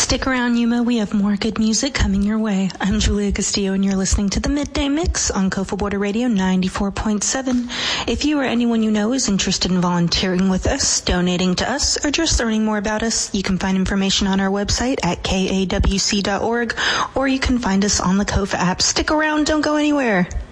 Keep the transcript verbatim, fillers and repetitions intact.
Stick around, Yuma. We have more good music coming your way. I'm Julia Castillo, and you're listening to the Midday Mix on Coastal Border Radio ninety-four point seven. If you or anyone you know is interested in volunteering with us, donating to us, or just learning more about us, you can find information on our website at K A W C dot org, or you can find us on the Kofa app. Stick around, don't go anywhere.